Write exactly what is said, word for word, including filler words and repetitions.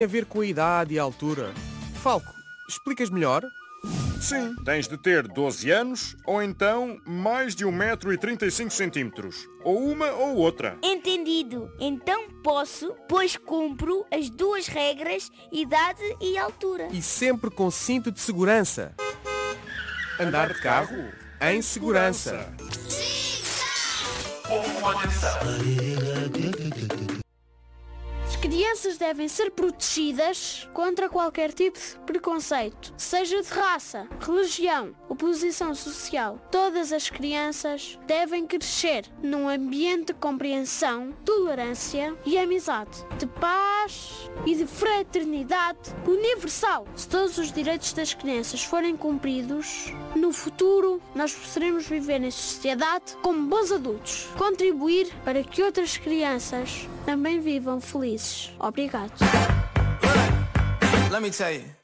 A ver com a idade e a altura. Falco, explicas melhor? Sim, tens de ter doze anos ou então mais de um metro e trinta e cinco centímetros. Ou uma ou outra. Entendido. Então posso, pois cumpro as duas regras, idade e altura. E sempre com cinto de segurança. Andar de carro em segurança. As crianças devem ser protegidas contra qualquer tipo de preconceito, seja de raça, religião ou posição social. Todas as crianças devem crescer num ambiente de compreensão, tolerância e amizade, de paz e de fraternidade universal. Se todos os direitos das crianças forem cumpridos, no futuro nós poderemos viver em sociedade como bons adultos, contribuir para que outras crianças também vivam felizes. Obrigado. Let me tell you.